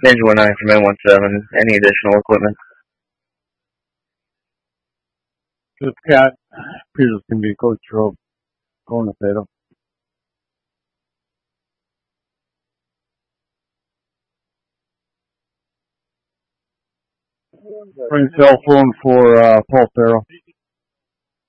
Ninja 19 from N17. Any additional equipment? Just Cat. Peters can be Coach Rope. Going to Fatal. Bring cell phone for Paul Farrell.